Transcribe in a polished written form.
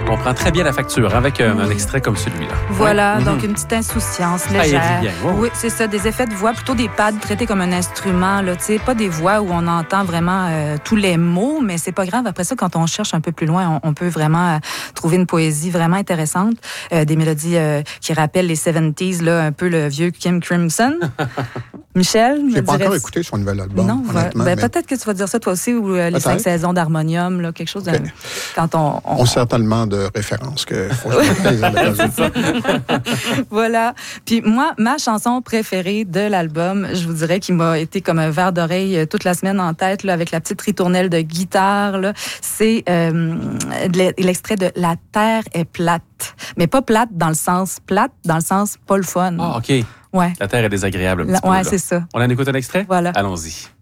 On comprend très bien la facture avec un extrait comme celui-là. Voilà, donc une petite insouciance légère. Bien, Oui, c'est ça, des effets de voix, plutôt des pads traités comme un instrument, là, tu sais, pas des voix où on entend vraiment tous les mots, mais c'est pas grave. Après ça, quand on cherche un peu plus loin, on peut vraiment trouver une poésie vraiment intéressante, des mélodies qui rappellent les 70s, là, un peu le vieux Kim Crimson. Michel, j'ai pas encore écouté son nouvel album. Non, honnêtement, mais peut-être que tu vas dire ça toi aussi, ou les 5 saisons d'harmonium, là, quelque chose. Quand on sert tellement de références que faut que je Voilà. Puis moi, ma chanson préférée de l'album, je vous dirais, qui m'a été comme un verre d'oreille toute la semaine en tête, là, avec la petite ritournelle de guitare, là, c'est l'extrait de La Terre est plate. Mais pas plate dans le sens pas le fun. Ah, OK. Ouais. La Terre est désagréable un petit peu. Ouais, là. c'est ça. On en écoute un extrait? Voilà. Allons-y.